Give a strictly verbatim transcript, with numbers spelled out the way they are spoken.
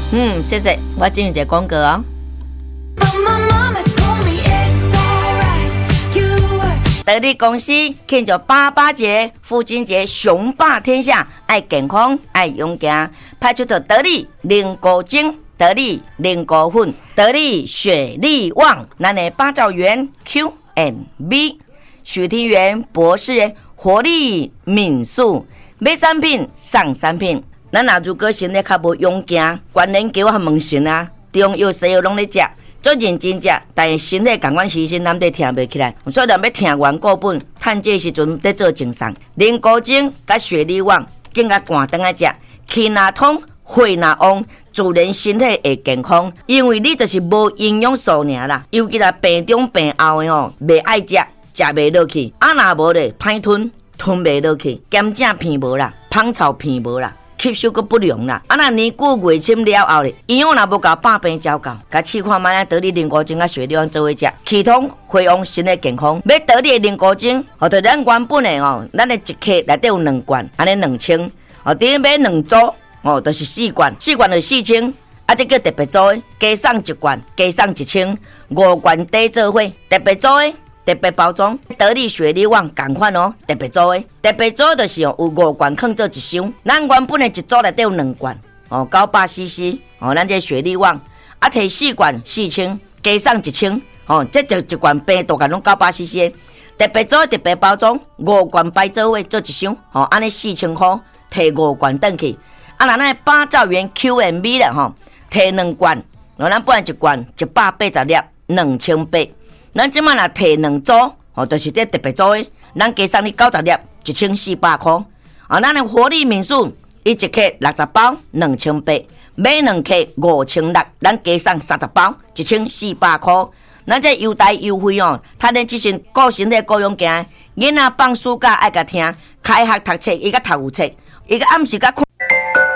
嗯，谢谢，我进入一个广告哦。得力公司庆祝爸爸节、父亲节，雄霸天下，爱健康，爱勇敢，派出的得力零果精、得力零果粉、得力雪力旺，咱的八兆元 Q and B， 许庭园博士园活力敏速，买产品送产品。咱若如果身体较无勇敢，关联给我问神啊，中药西药拢咧食。做认真食，但是身体共阮牺牲，咱得听袂起来。所以咱要听完固本，趁这时阵在做精送。零古精甲雪力旺，更加寒顿来食，气若通，血若旺，自然身体会健康。因为你就是无营养素尔啦，尤其là病中病后的吼，袂爱食，食袂落去。啊若无咧，歹吞，吞袂落去，咸正片无啦，芳草片无啦。吸收个不良啦，啊那年久月深了后咧，营养若无够，百病照够，甲试看卖得力零古精啊雪力旺做伙食，气通血旺，身体健康。要得力零古精，哦，就咱原本的哦，咱的一克内底有两罐，安尼两千，哦，第一买两组，哦，就是四罐，四罐就四千，啊，这叫特别组的，加送一罐，加送一千，五罐底做伙，特别组的。特别包装，得力雪力旺同款哦，特别组的，特别组就是哦，有五罐放做一箱，咱原本的一组内底有两罐哦，九百 C C 哦，咱这雪力旺啊，摕四罐四千，加送一千哦，这就一罐病毒干拢九百 C C 特别组特别包装，五罐摆做伙做一箱哦，安尼四千块，摕五罐转去，啊，那咱八兆元 Q and B 啦吼，摕两罐，哦，咱本来一罐一百八十粒，两千八。咱即摆若摕两组，哦，就是这特别组的，咱加送你九十粒，一千四百块。啊，咱的活力敏素，伊一克六十包，两千八，买两克五千六，咱加送三十包，一千四百块。咱这优待优惠哦，他咧即阵顾身体顾勇健，囡仔放暑假爱甲听，开学读册伊甲读有册，伊个暗时甲看。